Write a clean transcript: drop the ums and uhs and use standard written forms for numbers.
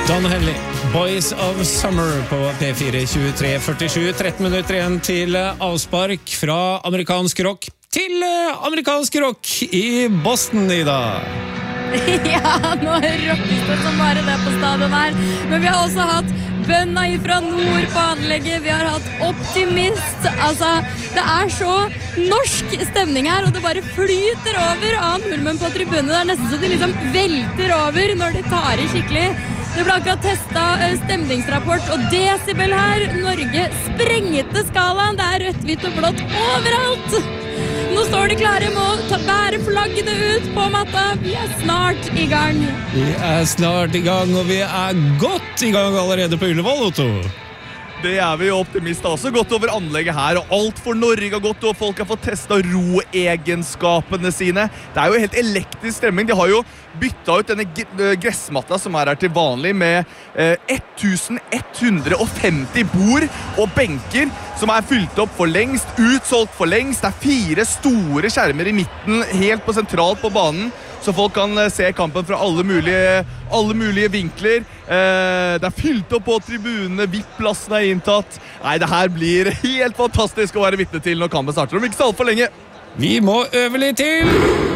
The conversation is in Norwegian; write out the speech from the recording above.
Don Henley, Boys of Summer på P4 23:47, 13 minutter igjen til avspark fra amerikansk rock til amerikansk rock i Boston, Ida. Ja, nå rockes det som bare det på stadion her. Men vi har også hatt bønna fra nord på anlegget. Vi har hatt Optimist. Altså, det er så norsk stemning her, og det bare flyter over av nordmenn på tribunen. Det er nesten så de liksom velter over når de tar i skikkelig. Det ble akkurat testet stemningsrapport, og desibel her. Norge sprengte skalaen. Det er rødt, hvitt og blått overalt. Nå står de klare med å bære flaggene ut på matta. Vi er snart i gang. Vi er snart i gang, og vi er godt i gang allerede på Ullevål, Otto. Det er vi jo Optimist også gått over anlegget her, og alt for Norge har gått, og folk har fått testet roegenskapene sine. Det er jo helt elektrisk stemning. De har jo byttet ut denne gressmatta som er her til vanlig med 1150 bord og benker som er fylt opp for lengst, utsolgt for lengst. Det er 4 store skjermer i midten, helt på sentralt på banen, så folk kan se kampen fra alle mulige vinkler. Det er fylt opp på tribunene, VIP-plassen er inntatt. Nei, det her blir helt fantastisk å være vitne til når kampen starter om ikke så alt for lenge. Vi må øve litt til!